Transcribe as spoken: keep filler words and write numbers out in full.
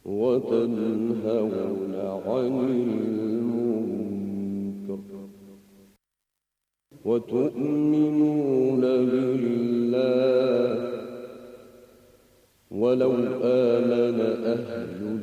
وتنهون عن المنكر وتؤمنون بالله ولو آمن أهل